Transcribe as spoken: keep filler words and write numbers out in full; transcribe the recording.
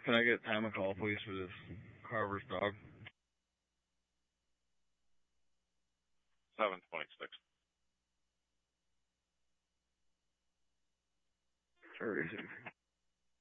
Can I get time of call, please, for this Carver's dog? seven twenty-six. Sure.